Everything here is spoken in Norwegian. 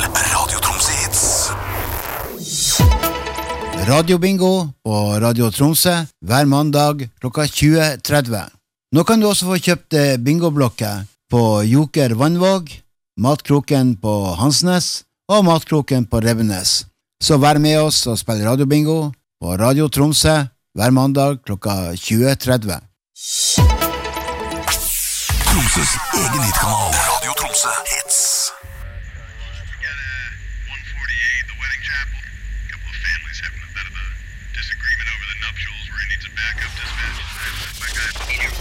Radio Tromsø Hits. Radiobingo på Radio Tromsø hver mandag klokka 20.30. Nå kan du også få kjøpt bingoblokker på Joker Vannvåg, Matkroken på Hansnes og Matkroken på Rebbenes. Så vær med oss og spill radiobingo på Radio Tromsø hver mandag klokka 20.30. Tromsøs egen hitkanal. Radio Tromsø Hits. We got 148, the wedding chapel. A couple of families having a bit of a disagreement over the nuptials where he needs a backup dispatch. My guy.